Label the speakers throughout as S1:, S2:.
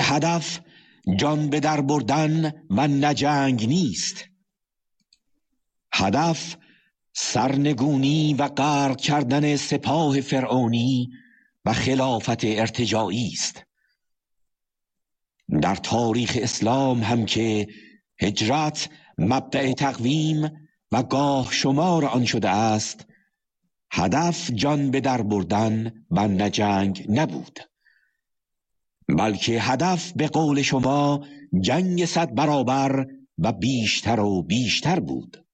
S1: هدف جان به در بردن و نجنگ نیست. هدف سرنگونی و غرق کردن سپاه فرعونی و خلافت ارتجاعی است. در تاریخ اسلام هم که هجرت مبدأ تقویم و گاه شمار آن شده است، هدف جان به در بردن و نجنگ نبود، بلکه هدف به قول شما جنگ 100 برابر و بیشتر و بیشتر بود.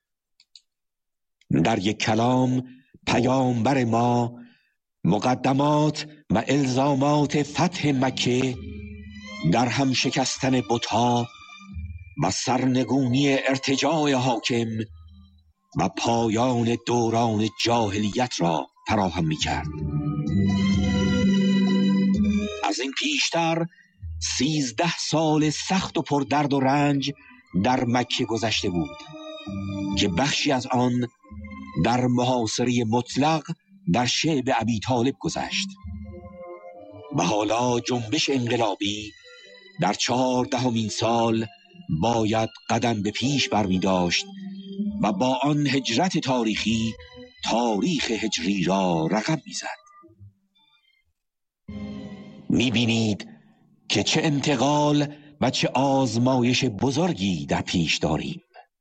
S1: در یک کلام پیامبر ما مقدمات و الزامات فتح مکه، در هم شکستن بت‌ها و سرنگونی ارتجاع حاکم و پایان دوران جاهلیت را فراهم می‌کرد. از این پیشتر 13 سال سخت و پردرد و رنج در مکه گذشته بود که بخشی از آن در محاصره مطلق در شعب ابی طالب گذشت و حالا جنبش انقلابی در 14مین سال باید قدم به پیش برمی داشت و با آن هجرت تاریخی تاریخ هجری را رقم می زد. می بینید که چه انتقال و چه آزمایش بزرگی در پیش داریم.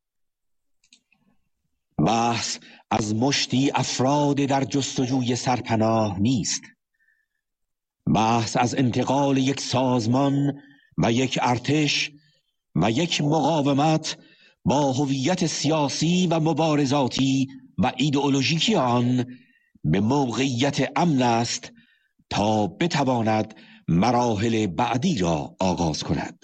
S1: بحث از مشتی افراد در جستجوی سرپناه نیست. بحث از انتقال یک سازمان و یک ارتش و یک مقاومت با هویت سیاسی و مبارزاتی و ایدئولوژیکی آن به موقعیت امن است تا بتواند مراحل بعدی را آغاز کند.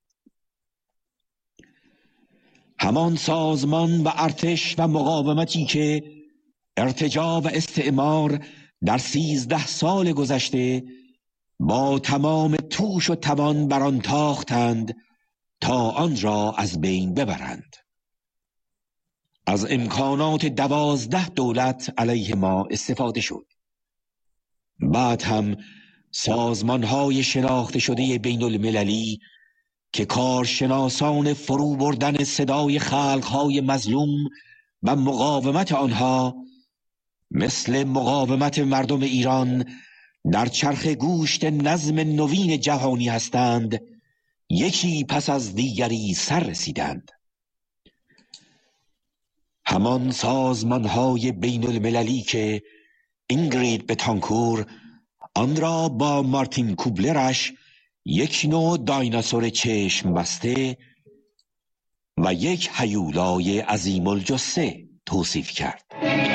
S1: همان سازمان و ارتش و مقاومتی که ارتجاع و استعمار در 13 سال گذشته با تمام توش و توان بر آن تاختند تا آن را از بین ببرند. از امکانات 12 دولت علیه ما استفاده شد. بعد هم سازمان‌های شناخته شده بین المللی که کارشناسان فرو بردن صدای خلق‌های مظلوم و مقاومت آنها مثل مقاومت مردم ایران در چرخ گوشت نظم نوین جهانی هستند، یکی پس از دیگری سر رسیدند. همان سازمان‌های بین المللی که اینگرید بتانکور آن را با مارتین کوبلرش یک نوع دایناسور چشم بسته و یک هیولای عظیم الجثه توصیف کرد.